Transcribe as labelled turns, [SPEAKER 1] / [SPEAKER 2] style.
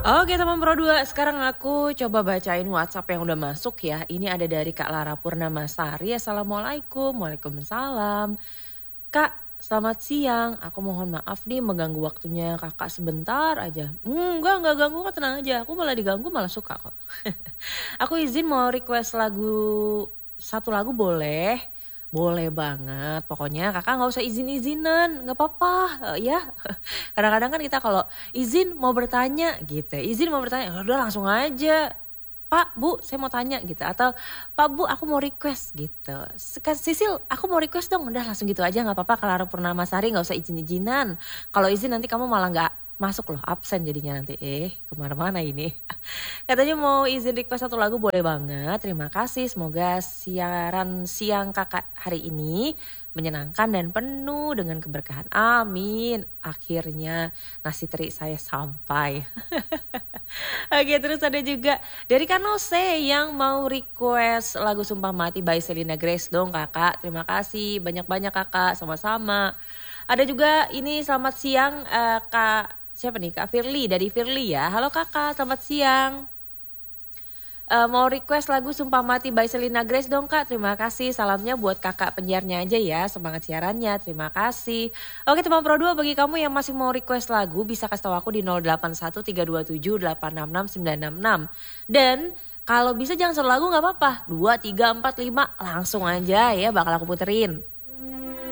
[SPEAKER 1] Oke teman Pro 2, sekarang aku coba bacain WhatsApp yang udah masuk ya. Ini ada dari Kak Lara Purnamasari. Assalamualaikum. Waalaikumsalam. Kak, selamat siang. Aku mohon maaf nih mengganggu waktunya kakak sebentar aja. Enggak ganggu kok, tenang aja. Aku malah diganggu malah suka kok. Aku izin mau request satu lagu boleh? Boleh banget, pokoknya kakak gak usah izin-izinan, gak apa-apa ya. Kadang-kadang kan kita kalau izin mau bertanya gitu, izin mau bertanya, udah langsung aja. Pak, Bu, saya mau tanya gitu. Atau Pak, Bu, aku mau request gitu. Sisil, aku mau request dong. Udah langsung gitu aja gak apa-apa. Clara Purnamasari gak usah izin-izinan. Kalau izin nanti kamu malah gak masuk loh, absen jadinya nanti. Kemana-mana ini. Katanya mau izin request satu lagu boleh banget. Terima kasih. Semoga siaran siang kakak hari ini menyenangkan dan penuh dengan keberkahan. Amin. Akhirnya nasi teri saya sampai. Oke, terus ada juga dari Kanose yang mau request lagu Sumpah Mati by Selena Grace dong kakak. Terima kasih banyak-banyak kakak, sama-sama. Ada juga ini selamat siang Kak, siapa nih? Kak Firly dari Firly ya. Halo kakak, selamat siang. Mau request lagu Sumpah Mati by Selena Grace dong kak. Terima kasih, salamnya buat kakak penyiarnya aja ya. Semangat siarannya, terima kasih. Oke teman Pro 2, bagi kamu yang masih mau request lagu bisa kasih tahu aku di 081327866966. Dan kalau bisa jangan satu lagu gak apa-apa, 2, 3, 4, 5 langsung aja ya bakal aku puterin.